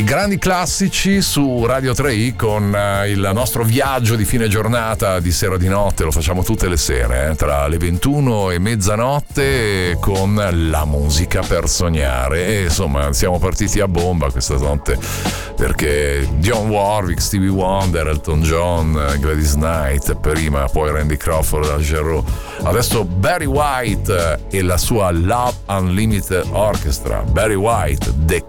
Grandi classici su Radio 3 con il nostro viaggio di fine giornata, di sera di notte, lo facciamo tutte le sere, tra le 21 e mezzanotte, con la musica per sognare. E insomma siamo partiti a bomba questa notte perché Dionne Warwick, Stevie Wonder, Elton John, Gladys Knight, prima poi Randy Crawford, Al Jarreau, adesso Barry White e la sua Love Unlimited Orchestra. Barry White, The